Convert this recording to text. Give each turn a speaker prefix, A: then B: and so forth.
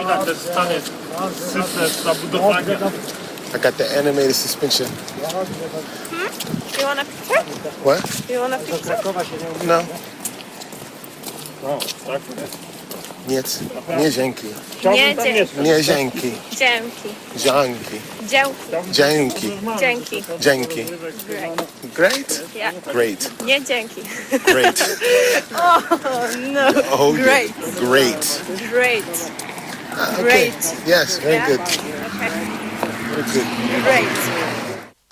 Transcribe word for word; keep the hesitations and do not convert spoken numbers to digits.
A: widać też stanie syfne zabudowania.
B: I got the animated suspension.
C: You want a picture?
B: What?
C: You want a picture?
B: No.
A: No, tak.
B: Nie, nie dzięki.
C: Nie, dzięki.
B: Nie dzięki.
C: Dzięki.
B: Dzięki.
C: Dzięki.
B: Dzięki.
C: Dzięki.
B: Dzięki.
C: Great.
B: Great?
C: Yeah.
B: Great.
C: Nie dzięki.
B: Great.
C: Oh, no.
B: Oh, yeah.
C: Great.
B: Great.
C: Great.
B: Ah, okay.
C: Great.
B: Yes, very
C: Yeah?
B: good.
C: Okay.
B: Very good.
C: Great.